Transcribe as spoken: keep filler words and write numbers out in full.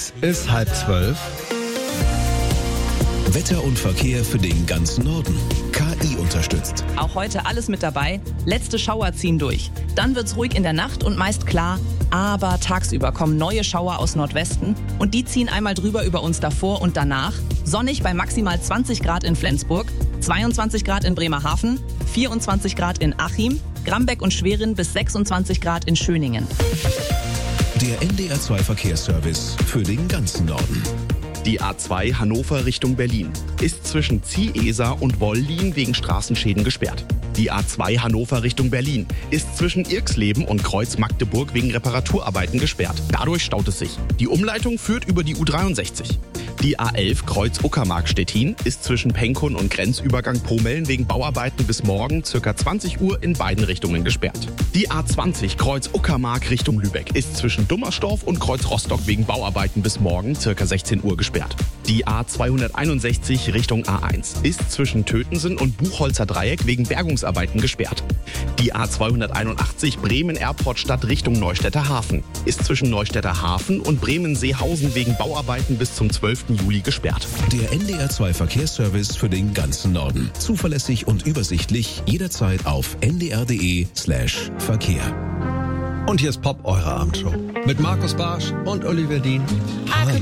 Es ist halb zwölf. Wetter und Verkehr für den ganzen Norden. K I unterstützt. Auch heute alles mit dabei. Letzte Schauer ziehen durch. Dann wird's ruhig in der Nacht und meist klar. Aber tagsüber kommen neue Schauer aus Nordwesten und die ziehen einmal drüber über uns davor und danach. Sonnig bei maximal zwanzig Grad in Flensburg, zweiundzwanzig Grad in Bremerhaven, vierundzwanzig Grad in Achim, Grambeck und Schwerin bis sechsundzwanzig Grad in Schöningen. Der N D R zwei Verkehrsservice für den ganzen Norden. Die A zwei Hannover Richtung Berlin ist zwischen Zieheser und Wollin wegen Straßenschäden gesperrt. Die A zwei Hannover Richtung Berlin ist zwischen Irxleben und Kreuz Magdeburg wegen Reparaturarbeiten gesperrt. Dadurch staut es sich. Die Umleitung führt über die U dreiundsechzig. Die A elf Kreuz Uckermark-Stettin ist zwischen Penkun und Grenzübergang Pomeln wegen Bauarbeiten bis morgen ca. zwanzig Uhr in beiden Richtungen gesperrt. Die A zwanzig Kreuz Uckermark Richtung Lübeck ist zwischen Dummersdorf und Kreuz Rostock wegen Bauarbeiten bis morgen ca. sechzehn Uhr gesperrt. Die A zweihunderteinundsechzig Richtung A eins ist zwischen Tötensen und Buchholzer Dreieck wegen Bergungsarbeiten gesperrt. Die A zweihunderteinundachtzig Bremen-Airport-Stadt Richtung Neustädter Hafen ist zwischen Neustädter Hafen und Bremen-Seehausen wegen Bauarbeiten bis zum zwölften Juli gesperrt. Der N D R zwei Verkehrsservice für den ganzen Norden. Zuverlässig und übersichtlich jederzeit auf n d r punkt d e slash Verkehr. Und hier ist Pop, eure Abendshow. Mit Markus Barsch und Oliver Dien. Hi.